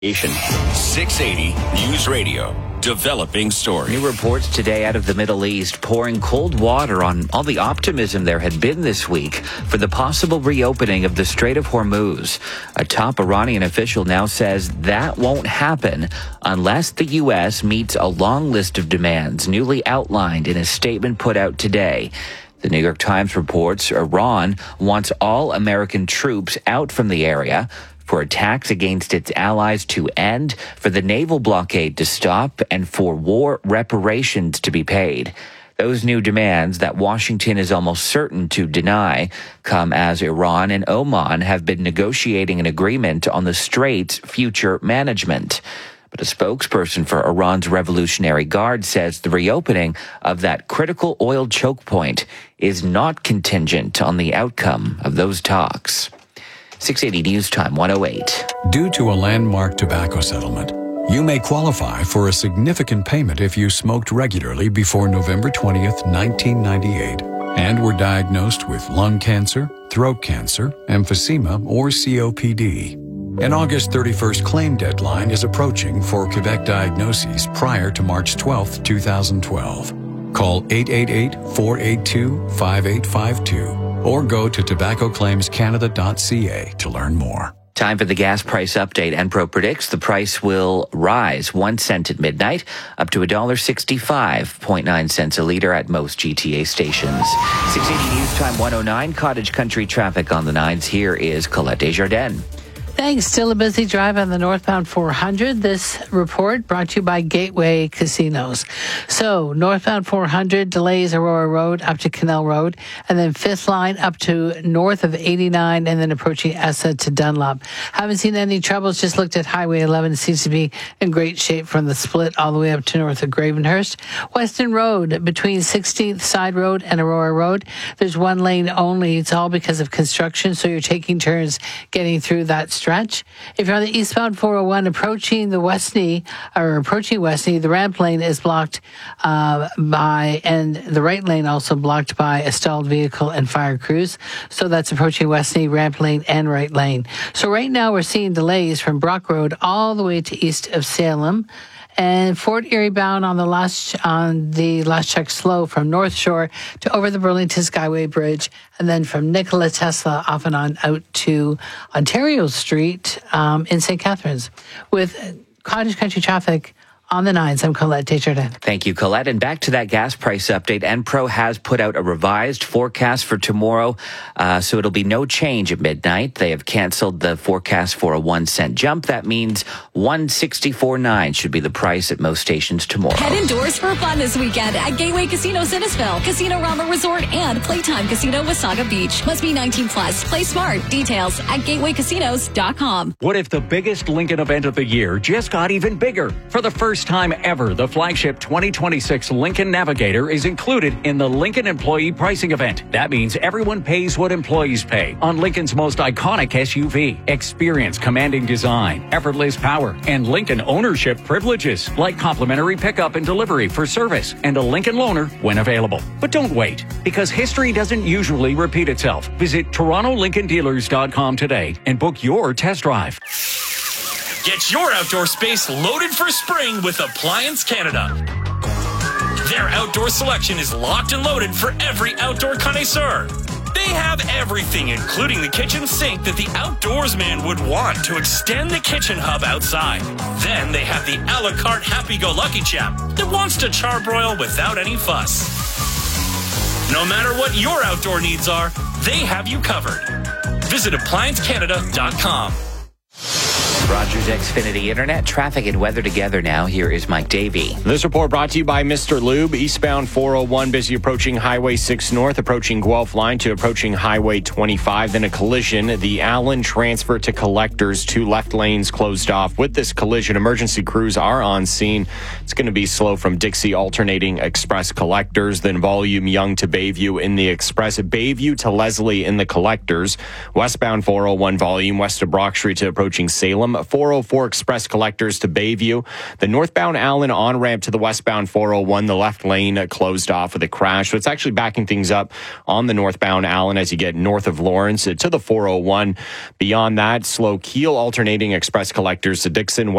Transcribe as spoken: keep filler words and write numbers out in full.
six eighty News Radio. Developing story. New reports today out of the Middle East pouring cold water on all the optimism there had been this week for the possible reopening of the Strait of Hormuz. A top Iranian official now says that won't happen unless the U S meets a long list of demands newly outlined in a statement put out today. The New York Times reports Iran wants all American troops out from the area, for attacks against its allies to end, for the naval blockade to stop, and for war reparations to be paid. Those new demands that Washington is almost certain to deny come as Iran and Oman have been negotiating an agreement on the Strait's future management. But a spokesperson for Iran's Revolutionary Guard says the reopening of that critical oil choke point is not contingent on the outcome of those talks. six eighty News Time one oh eight. Due to a landmark tobacco settlement, you may qualify for a significant payment if you smoked regularly before November twentieth, nineteen ninety-eight, and were diagnosed with lung cancer, throat cancer, emphysema, or C O P D. An August thirty-first claim deadline is approaching for Quebec diagnoses prior to March twelfth, twenty twelve. Call eight eight eight, four eight two, five eight five two. or go to tobacco claims canada dot c a to learn more. Time for the gas price update. Enpro predicts the price will rise one cent at midnight, up to one dollar sixty-five point nine cents a litre at most G T A stations. six eighty News Time one oh nine, Cottage Country traffic on the nines. Here is Colette Desjardins. Thanks. Still a busy drive on the northbound four hundred. This report brought to you by Gateway Casinos. So, northbound four hundred delays Aurora Road up to Canal Road, and then fifth line up to north of eighty-nine, and then approaching Essa to Dunlop. Haven't seen any troubles. Just looked at Highway eleven. It seems to be in great shape from the split all the way up to north of Gravenhurst. Western Road between sixteenth Side Road and Aurora Road. There's one lane only. It's all because of construction, so you're taking turns getting through that stretch. If you're on the eastbound four oh one approaching the Westney, or approaching Westney, the ramp lane is blocked uh, by, and the right lane also blocked by a stalled vehicle and fire crews. So that's approaching Westney, ramp lane, and right lane. So right now we're seeing delays from Brock Road all the way to east of Salem. And Fort Erie bound on the last on the last check slow from North Shore to over the Burlington Skyway Bridge, and then from Nikola Tesla off and on out to Ontario Street um, in Saint Catharines. With Cottage Country traffic on the nines, I'm Colette Desjardins. Thank you, Colette. And back to that gas price update. Enpro has put out a revised forecast for tomorrow, uh, so it'll be no change at midnight. They have canceled the forecast for a one cent jump. That means one sixty-four point nine should be the price at most stations tomorrow. Head indoors for fun this weekend at Gateway Casino Innisfil, Casino Rama Resort, and Playtime Casino Wasaga Beach. Must be nineteen plus. Play smart. Details at gateway casinos dot com. What if the biggest Lincoln event of the year just got even bigger? For the first time ever, the flagship twenty twenty-six Lincoln Navigator is included in the Lincoln Employee Pricing Event. That means everyone pays what employees pay on Lincoln's most iconic S U V. Experience commanding design, effortless power, and Lincoln ownership privileges like complimentary pickup and delivery for service and a Lincoln loaner when available. But don't wait, because history doesn't usually repeat itself. Visit toronto lincoln dealers dot com today and book your test drive. Get your outdoor space loaded for spring with Appliance Canada. Their outdoor selection is locked and loaded for every outdoor connoisseur. They have everything, including the kitchen sink that the outdoorsman would want to extend the kitchen hub outside. Then they have the a la carte happy-go-lucky chap that wants to charbroil without any fuss. No matter what your outdoor needs are, they have you covered. Visit appliance canada dot com. Rogers Xfinity Internet, traffic and weather together now. Here is Mike Davey. This report brought to you by Mister Lube. Eastbound four oh one, busy approaching Highway six North, approaching Guelph Line to approaching Highway twenty-five. Then a collision. The Allen transfer to Collectors, two left lanes closed off. With this collision, emergency crews are on scene. It's going to be slow from Dixie alternating Express Collectors, then volume Young to Bayview in the Express, Bayview to Leslie in the Collectors. Westbound four oh one volume west of Brock Street to approaching Salem. four oh four Express Collectors to Bayview. The northbound Allen on-ramp to the westbound four oh one, the left lane closed off with a crash. So it's actually backing things up on the northbound Allen as you get north of Lawrence to the four oh one. Beyond that, slow keel alternating Express Collectors to Dixon.